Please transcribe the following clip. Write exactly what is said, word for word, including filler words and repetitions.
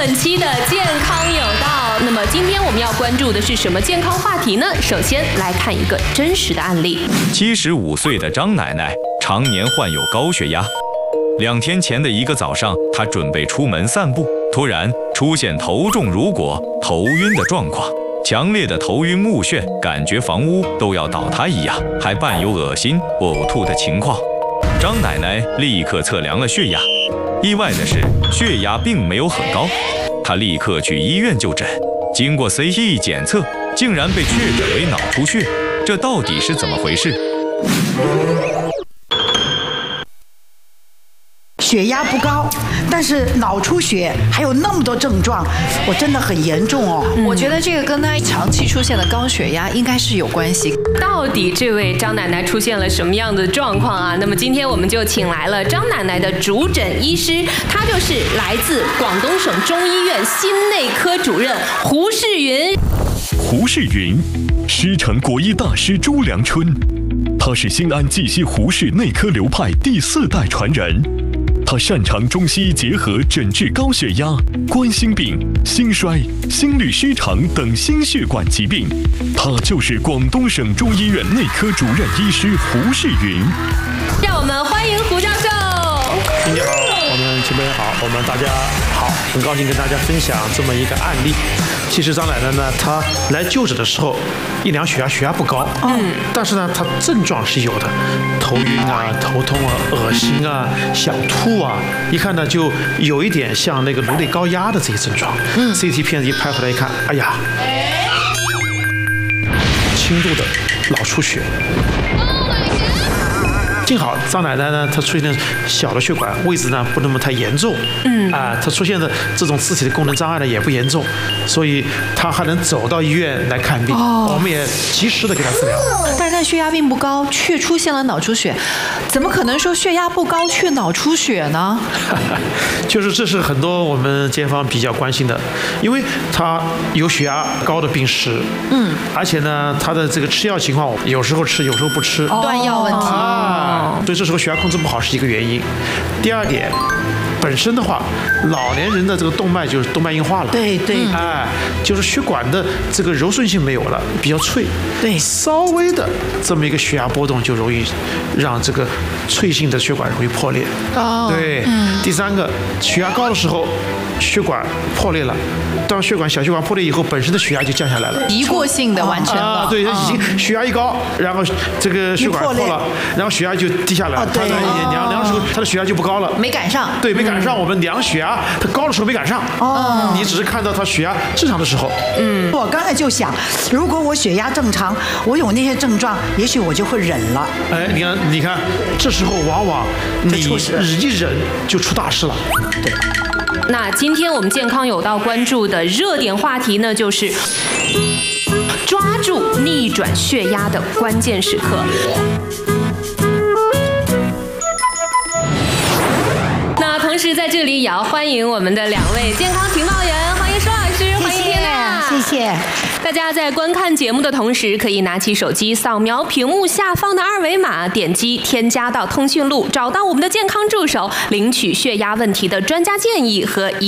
本期的健康有道。那么今天我们要关注的是什么健康话题呢？首先来看一个真实的案例。 七十五岁的张奶奶常年患有高血压。两天前的一个早上，她准备出门散步，突然出现头重如裹、头晕的状况，强烈的头晕目眩，感觉房屋都要倒塌一样，还伴有恶心、呕吐的情况。张奶奶立刻测量了血压，意外的是血压并没有很高，她立刻去医院就诊，经过 C T 检测，竟然被确诊为脑出血，这到底是怎么回事？ 血压不高，但是脑出血，还有那么多症状，我真的很严重哦。 嗯、我觉得这个跟他长期出现的高血压应该是有关系。 到底这位张奶奶出现了什么样的状况啊？那么今天我们就请来了张奶奶的主诊医师，他就是来自广东省中医院心内科主任胡世云。 胡世云，师承国医大师朱良春，他是新安济西胡氏内科流派第四代传人。他擅长中西医结合诊治高血压、冠心病、心衰、心律失常等心血管疾病。他就是广东省中医院内科主任医师胡世云。 让我们欢迎胡教授。 大家好，我们前辈好，我们大家好，很高兴跟大家分享这么一个案例。其实张奶奶呢，她来就诊的时候，一量血压，血压不高，嗯，但是呢，她症状是有的，头晕啊、头痛啊、恶心啊、想吐啊，一看呢就有一点像那个颅内高压的这些症状。嗯 ，C T 片子一拍回来一看，哎呀，轻度的脑出血。幸好张奶奶呢，她出现小的血管位置呢不那么太严重，嗯啊、呃，她出现的这种肢体的功能障碍呢也不严重，所以她还能走到医院来看病，哦、我们也及时的给她治疗。 但是她血压并不高，却出现了脑出血，怎么可能说血压不高却脑出血呢？ 就是这是很多我们街坊比较关心的，因为她有血压高的病史，嗯，而且呢，她的这个吃药情况有时候吃，有时候不吃， 断药问题啊。所以这时候血压控制不好是一个原因。第二点，本身的话，老年人的这个动脉就是动脉硬化了， 对对， 嗯、哎，就是血管的这个柔顺性没有了，比较脆， 对， 稍微的这么一个血压波动就容易让这个脆性的血管容易破裂。哦，对，嗯、第三个，血压高的时候，血管破裂了。当血管小血管破裂以后，本身的血压就降下来了， 一过性的完成了。 啊，对，已经血压一高，然后这个血管破了，然后血压就低下来了。他呢量量的时候，他的血压就不高了， 没赶上。 对，没赶上。我们量血压，他高的时候没赶上。哦，你只是看到他血压正常的时候。 嗯，我刚才就想，如果我血压正常，我有那些症状，也许我就会忍了。 哎，你看，你看，这时候往往你一忍就出大事了。 对。 那今天我们健康有道关注的热点话题呢，就是抓住逆转血压的关键时刻。那同时在这里也要欢迎我们的两位健康情报员，欢迎舒老师，欢迎天娜， 谢谢。 大家在观看节目的同时，可以拿起手机扫描屏幕下方的二维码，点击添加到通讯录，找到我们的健康助手，领取血压问题的专家建议和